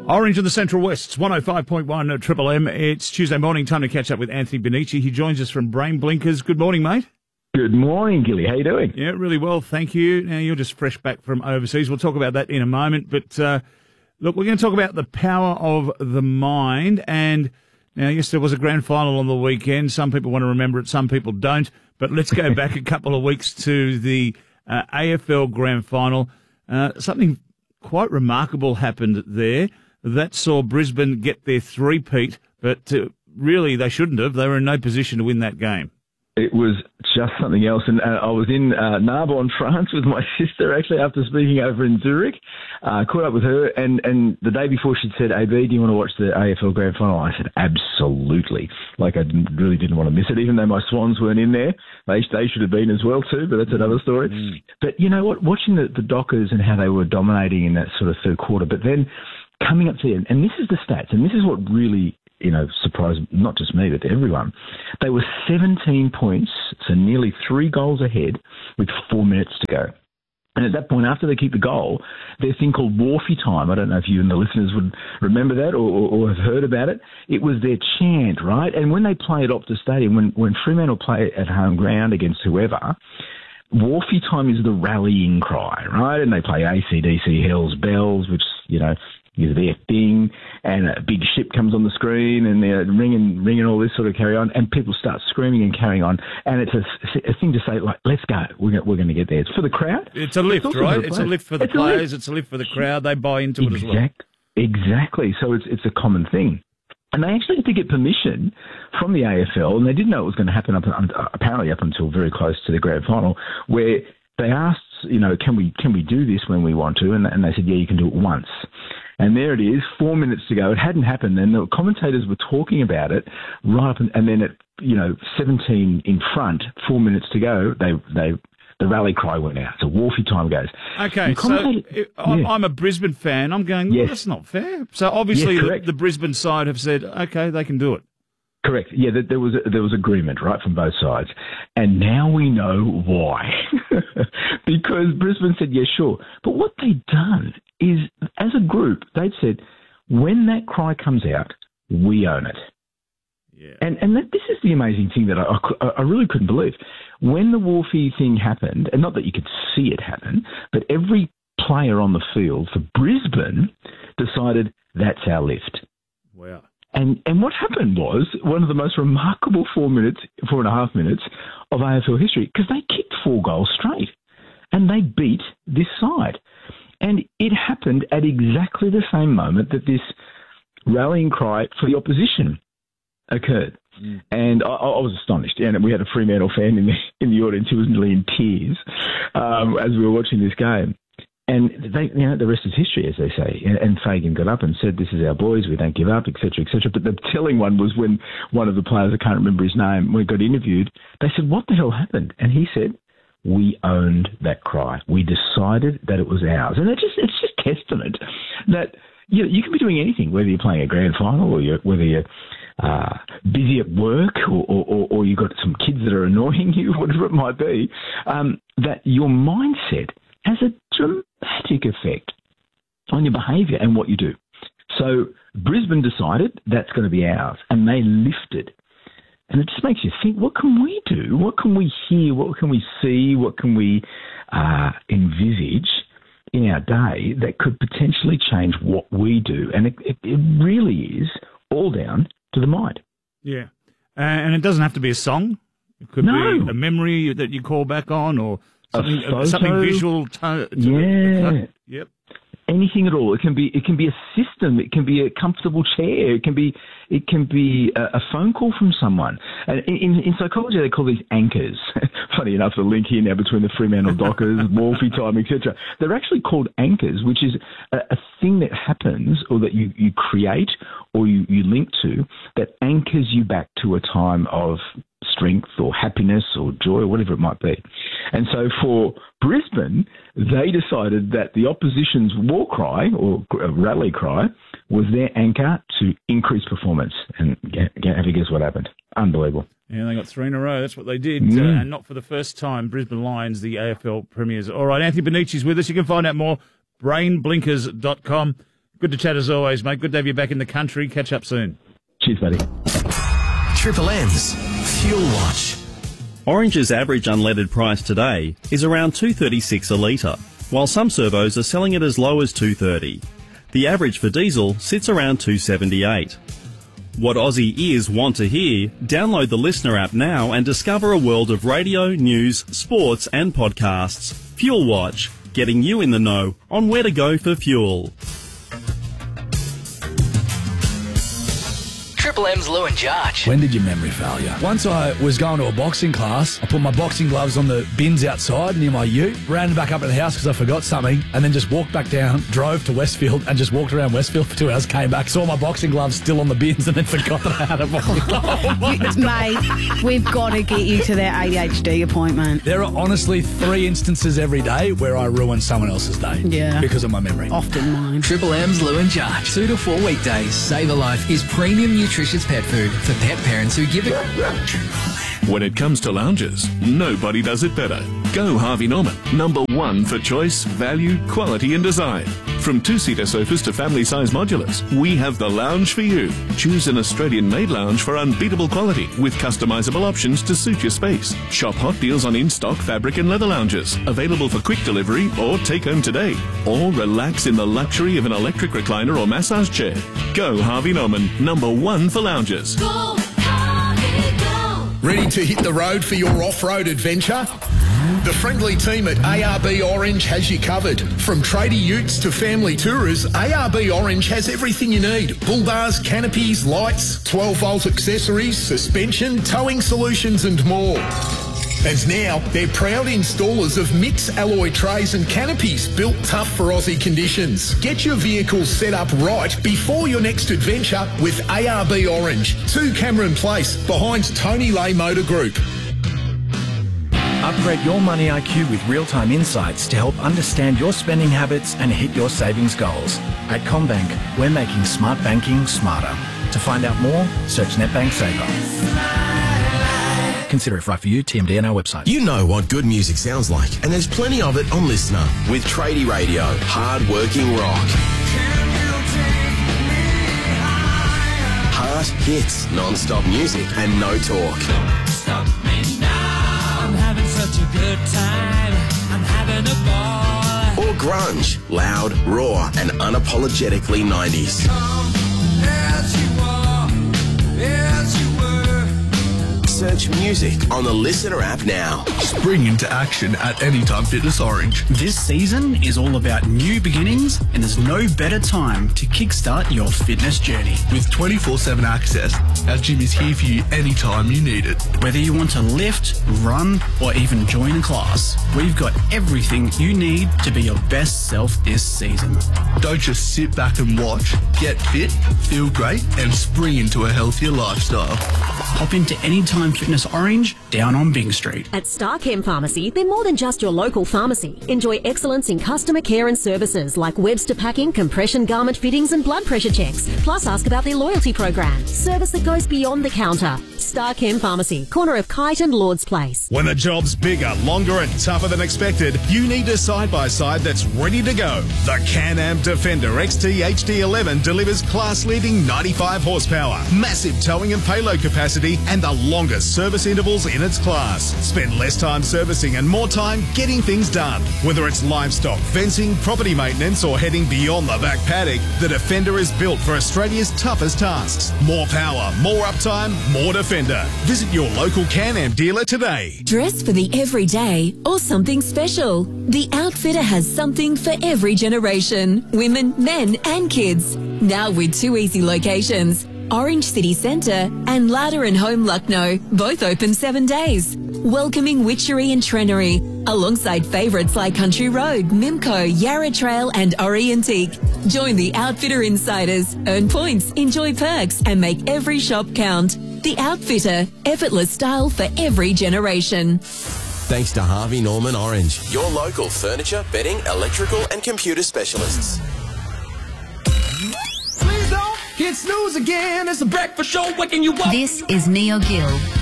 Orange in the Central West, it's 105.1 Triple M. It's Tuesday morning, time to catch up with Anthony Bonici. He joins us from Brain Blinkers. Good morning, mate. Good morning, Gilly. How you doing? Yeah, really well, thank you. Now, you're just fresh back from overseas. We'll talk about that in a moment. But, look, we're going to talk about the power of the mind. And now, yes, there was a grand final on the weekend. Some people want to remember it, some people don't. But let's go back a couple of weeks to the AFL grand final. Something quite remarkable happened there. That saw Brisbane get their three-peat, but really they shouldn't have. They were in no position to win that game. It was just something else. And I was in Narbonne, France with my sister, actually, after speaking over in Zurich. Caught up with her, and the day before she'd said, AB, do you want to watch the AFL Grand Final? I said, absolutely. Like, I really didn't want to miss it, even though my Swans weren't in there. They should have been as well, too, but that's another story. But you know what? Watching the Dockers and how they were dominating in that sort of third quarter, but then coming up to the end, and this is the stats, and this is what really, surprised not just me, but everyone. They were 17 points, so nearly 3 goals ahead with 4 minutes to go. And at that point, after they kicked the goal, their thing called Wharfie time, I don't know if you and the listeners would remember that or have heard about it. It was their chant, right? And when they play at Optus Stadium, when Fremantle play at home ground against whoever, Wharfie time is the rallying cry, right? And they play AC/DC Hell's Bells, which, is their thing, and a big ship comes on the screen, and they're ringing all this sort of carry on, and people start screaming and carrying on, and it's a thing to say, like, let's go, we're going to get there. It's for the crowd. It's a lift, right? It's a lift for the players, it's a lift for the crowd. They buy into it as well. Exactly. So it's a common thing. And they actually had to get permission from the AFL, and they didn't know it was going to happen apparently up until very close to the grand final, where they asked, can we do this when we want to? And they said, yeah, you can do it once. And there it is, 4 minutes to go. It hadn't happened, and the commentators were talking about it right up, and then at 17 in front, 4 minutes to go, the rally cry went out. So Wharfie time goes. Okay, so I'm a Brisbane fan. I'm going, well, that's not fair. So obviously the Brisbane side have said, okay, they can do it. Correct. Yeah, there was agreement, right, from both sides. And now we know why. Because Brisbane said, yeah, sure. But what they'd done is, as a group, they'd said, when that cry comes out, we own it. Yeah. And this is the amazing thing that I really couldn't believe. When the Wharfie thing happened, and not that you could see it happen, but every player on the field for Brisbane decided that's our lift. Wow. And what happened was one of the most remarkable 4.5 minutes of AFL history, because they kicked 4 goals straight and they beat this side. And it happened at exactly the same moment that this rallying cry for the opposition occurred. And I was astonished. And we had a Fremantle fan in the audience who was nearly in tears as we were watching this game. And the rest is history, as they say. And Fagan got up and said, this is our boys, we don't give up, etc., etc. But the telling one was when one of the players, I can't remember his name, when he got interviewed, they said, what the hell happened? And he said, we owned that cry. We decided that it was ours. And it's just testament that you can be doing anything, whether you're playing a grand final or whether you're busy at work or you've got some kids that are annoying you, whatever it might be, that your mindset has a dramatic effect on your behaviour and what you do. So Brisbane decided that's going to be ours, and they lifted. And it just makes you think, what can we do? What can we hear? What can we see? What can we envisage in our day that could potentially change what we do? And it really is all down to the mind. Yeah. And it doesn't have to be a song. It could be a memory that you call back on, or something visual. Yep. Anything at all. It can be a system. It can be a comfortable chair. It can be a phone call from someone. And in psychology, they call these anchors. Funny enough, the link here now between the Fremantle Dockers, Wharfie time, etc. They're actually called anchors, which is a thing that happens or that you create or you link to that anchors you back to a time of strength or happiness or joy or whatever it might be. And so for Brisbane, they decided that the opposition's war cry or rally cry was their anchor to increase performance. And have you guess what happened? Unbelievable. Yeah, they got 3 in a row. That's what they did. And not for the first time, Brisbane Lions, the AFL premiers. All right, Anthony Bonici's with us. You can find out more, brainblinkers.com. Good to chat as always, mate. Good to have you back in the country. Catch up soon. Cheers, buddy. Triple M's Fuel Watch. Orange's average unleaded price today is around $2.36 a litre, while some servos are selling it as low as $2.30. The average for diesel sits around $2.78. What Aussie ears want to hear? Download the Listener app now and discover a world of radio, news, sports and podcasts. Fuel Watch, getting you in the know on where to go for fuel. Triple M's Lou and Jarge. When did your memory fail you? Once I was going to a boxing class, I put my boxing gloves on the bins outside near my ute, ran back up to the house because I forgot something, and then just walked back down, drove to Westfield, and just walked around Westfield for 2 hours, came back, saw my boxing gloves still on the bins, and then forgot that I had a boxing glove. Mate, we've got to get you to that ADHD appointment. There are honestly 3 instances every day where I ruin someone else's day. Yeah. Because of my memory. Often mine. Triple M's Lou and Jarge. 2 to 4 weekdays. Save a Life is premium nutritious pet food for pet parents who give it. When it comes to lounges, nobody does it better. Go Harvey Norman, #1 for choice, value, quality and design. From 2-seater sofas to family-size modulars, we have the lounge for you. Choose an Australian-made lounge for unbeatable quality with customizable options to suit your space. Shop hot deals on in-stock fabric and leather lounges, available for quick delivery or take home today. Or relax in the luxury of an electric recliner or massage chair. Go Harvey Norman, #1 for lounges. Go, Harvey, go. Ready to hit the road for your off-road adventure? The friendly team at ARB Orange has you covered. From tradie utes to family tourers, ARB Orange has everything you need. Bull bars, canopies, lights, 12-volt accessories, suspension, towing solutions and more. And now, they're proud installers of mix alloy trays and canopies built tough for Aussie conditions. Get your vehicle set up right before your next adventure with ARB Orange. 2 Cameron Place, behind Tony Lay Motor Group. Upgrade your money IQ with real-time insights to help understand your spending habits and hit your savings goals. At CommBank, we're making smart banking smarter. To find out more, search NetBank Saver. Consider if right for you, TMD and our website. You know what good music sounds like, and there's plenty of it on Listener. With Tradie Radio, hard-working rock. Heart hits, non-stop music, and no talk. Stop me now. I'm having such a good time. I'm having a ball. Or grunge, loud, raw, and unapologetically 90s. Come as you are, as you were. Search music on the Listener app now. Spring into action at Anytime Fitness Orange. This season is all about new beginnings, and there's no better time to kickstart your fitness journey. With 24/7 access, our gym is here for you anytime you need it. Whether you want to lift, run, or even join a class, we've got everything you need to be your best self this season. Don't just sit back and watch. Get fit, feel great, and spring into a healthier lifestyle. Hop into Anytime Fitness Orange down on Byng Street. At StarChem Pharmacy, they're more than just your local pharmacy. Enjoy excellence in customer care and services like Webster packing, compression garment fittings and blood pressure checks. Plus ask about their loyalty program. Service that goes beyond the counter. StarChem Pharmacy, corner of Kite and Lord's Place. When a job's bigger, longer and tougher than expected, you need a side-by-side that's ready to go. The Can-Am Defender XT HD11 delivers class-leading 95 horsepower, massive towing and payload capacity, and the longest service intervals in its class. Spend less time servicing and more time getting things done. Whether it's livestock, fencing, property maintenance, or heading beyond the back paddock, the Defender is built for Australia's toughest tasks. More power, more uptime, more Defender. Visit your local Can-Am dealer today. Dress for the everyday or something special. The Outfitter has something for every generation. Women, men and kids. Now with 2 easy locations. Orange City Centre and Ladder and Home Lucknow, both open 7 days. Welcoming Witchery and Trenery, alongside favourites like Country Road, Mimco, Yarra Trail and Ori Antique. Join the Outfitter Insiders, earn points, enjoy perks and make every shop count. The Outfitter, effortless style for every generation. Thanks to Harvey Norman Orange, your local furniture, bedding, electrical and computer specialists. Please don't hit snooze again. It's a breakfast show waking you up. This is Neil Gill